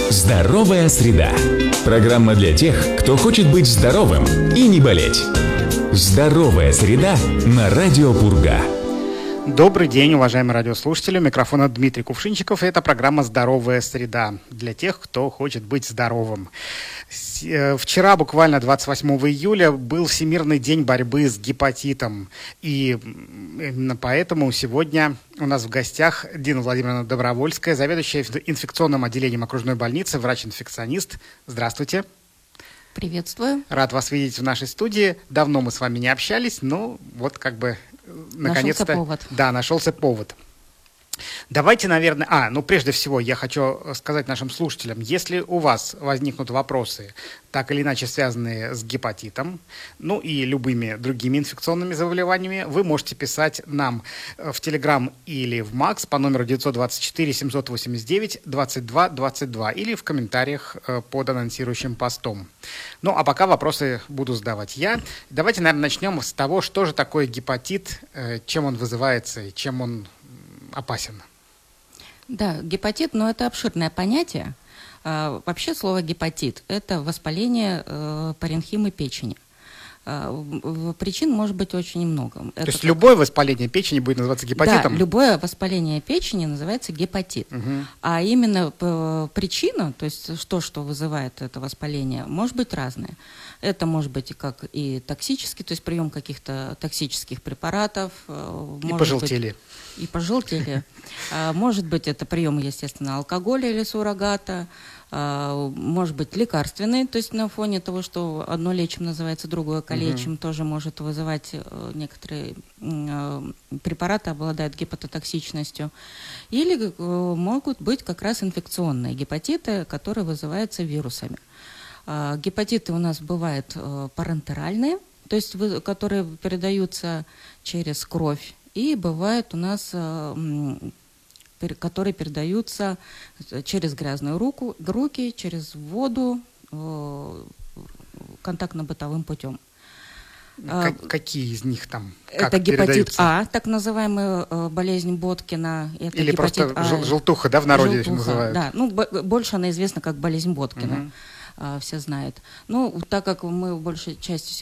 Здоровая среда. Программа для тех, кто хочет быть здоровым и не болеть. Здоровая среда на Радио Пурга. Добрый день, уважаемые радиослушатели. У микрофона Дмитрий Кувшинчиков. И это программа «Здоровая среда» для тех, кто хочет быть здоровым. Вчера, буквально 28 июля, был Всемирный день борьбы с гепатитом. И именно поэтому сегодня у нас в гостях Дина Владимировна Добровольская, заведующая инфекционным отделением окружной больницы, врач-инфекционист. Здравствуйте. Приветствую. Рад вас видеть в нашей студии. Давно мы с вами не общались, но вот как бы наконец-то... Нашелся повод. Да, нашелся повод. Давайте, наверное... прежде всего, я хочу сказать нашим слушателям, если у вас возникнут вопросы, так или иначе связанные с гепатитом, и любыми другими инфекционными заболеваниями, вы можете писать нам в Telegram или в МАКС по номеру 924-789-2222 или в комментариях под анонсирующим постом. А пока вопросы буду задавать я. Давайте, наверное, начнем с того, что же такое гепатит, чем он вызывается и чем он опасен. Да, гепатит, это обширное понятие. Вообще слово гепатит – это воспаление паренхимы печени. Причин может быть очень много. То есть любое воспаление печени будет называться гепатитом? Да, любое воспаление печени называется гепатит. Угу. А именно причина, то есть что вызывает это воспаление, может быть разное. Это может быть как и токсический, то есть прием каких-то токсических препаратов. И пожелтели. И пожелтели. Может быть, это прием, естественно, алкоголя или суррогата. Может быть, лекарственный, то есть на фоне того, что одно лечим называется, другое калечим, тоже может вызывать некоторые препараты, обладают гепатотоксичностью. Или могут быть как раз инфекционные гепатиты, которые вызываются вирусами. Гепатиты у нас бывают парентеральные, то есть которые передаются через кровь, и бывают у нас, которые передаются через грязную руки, через воду, контактно-бытовым путем. Какие из них там? Это гепатит А, так называемая болезнь Боткина. Это или просто желтуха, да, в народе называют? Да, больше она известна как болезнь Боткина. Все знают. Так как мы большей частью